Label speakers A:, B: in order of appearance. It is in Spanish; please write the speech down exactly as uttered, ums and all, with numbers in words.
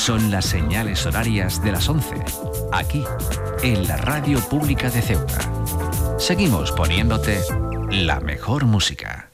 A: Son las señales horarias de las once, aquí, en la Radio Pública de Ceuta. Seguimos poniéndote la mejor música.